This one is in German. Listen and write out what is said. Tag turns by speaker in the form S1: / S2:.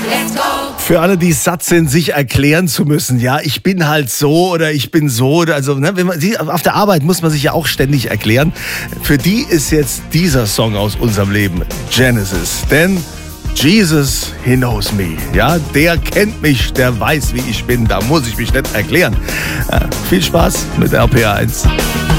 S1: Für alle, die satt sind, sich erklären zu müssen, ja, ich bin halt so oder ich bin so, oder also, ne, auf der Arbeit muss man sich ja auch ständig erklären. Für die ist jetzt dieser Song aus unserem Leben Genesis, denn Jesus, he knows me, ja, der kennt mich, der weiß, wie ich bin, da muss ich mich nicht erklären. Viel Spaß mit RPA 1.